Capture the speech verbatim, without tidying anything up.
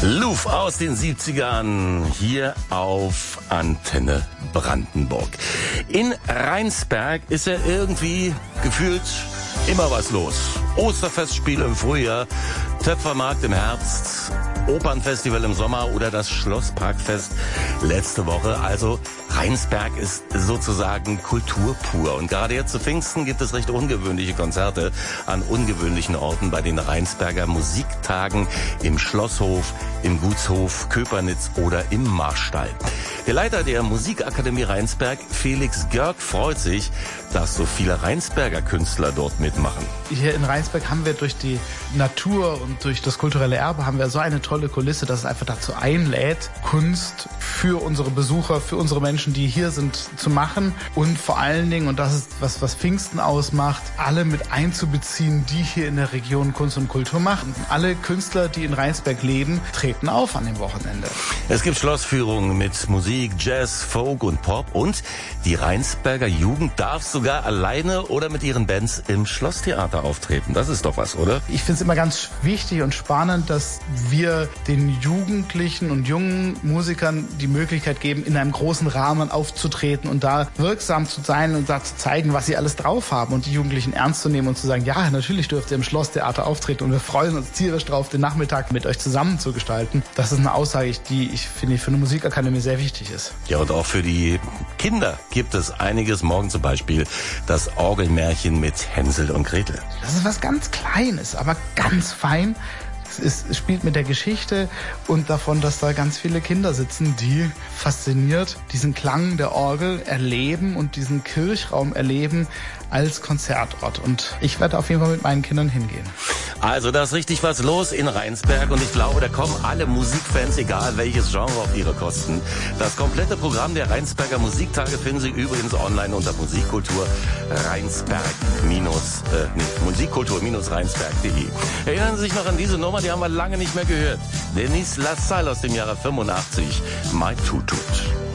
Luf aus den siebzigern hier auf Antenne Brandenburg. In Rheinsberg ist ja irgendwie gefühlt immer was los. Osterfestspiel im Frühjahr, Töpfermarkt im Herbst, Opernfestival im Sommer oder das Schlossparkfest letzte Woche. Also Rheinsberg ist sozusagen Kultur pur. Und gerade jetzt zu Pfingsten gibt es recht ungewöhnliche Konzerte an ungewöhnlichen Orten bei den Rheinsberger Musiktagen im Schlosshof, im Gutshof Köpernitz oder im Marstall. Der Leiter der Musikakademie Rheinsberg, Felix Görg, freut sich, dass so viele Rheinsberger Künstler dort mitmachen. Hier in Rheinsberg haben wir durch die Natur und durch das kulturelle Erbe haben wir so eine tolle Kulisse, dass es einfach dazu einlädt, Kunst für unsere Besucher, für unsere Menschen, die hier sind, zu machen und vor allen Dingen, und das ist was, was Pfingsten ausmacht, alle mit einzubeziehen, die hier in der Region Kunst und Kultur machen. Alle Künstler, die in Rheinsberg leben, treten auf an dem Wochenende. Es gibt Schlossführungen mit Musik, Jazz, Folk und Pop und die Rheinsberger Jugend darf sogar alleine oder mit ihren Bands im Schlosstheater auftreten. Das ist doch was, oder? Ich finde es immer ganz wichtig und spannend, dass wir den Jugendlichen und jungen Musikern die Möglichkeit geben, in einem großen Rahmen aufzutreten und da wirksam zu sein und da zu zeigen, was sie alles drauf haben und die Jugendlichen ernst zu nehmen und zu sagen, ja, natürlich dürft ihr im Schlosstheater auftreten und wir freuen uns tierisch drauf, den Nachmittag mit euch zusammen zu gestalten. Das ist eine Aussage, die ich finde für eine Musikakademie sehr wichtig ist. Ja, und auch für die Kinder gibt es einiges. Morgen zum Beispiel das Orgelmärchen mit Hänsel und Gretel. Das ist was ganz Kleines, aber ganz fein. Es, ist, es spielt mit der Geschichte und davon, dass da ganz viele Kinder sitzen, die fasziniert diesen Klang der Orgel erleben und diesen Kirchraum erleben als Konzertort. Und ich werde auf jeden Fall mit meinen Kindern hingehen. Also da ist richtig was los in Rheinsberg und ich glaube, da kommen alle Musikfans, egal welches Genre, auf ihre Kosten. Das komplette Programm der Rheinsberger Musiktage finden Sie übrigens online unter Musikkultur Rheinsberg minus, äh, nee, Musikkultur minus Rheinsberg punkt de. Erinnern Sie sich noch an diese Nummer, die haben wir lange nicht mehr gehört. Denise LaSalle aus dem Jahre fünfundachtzig, My Tutut.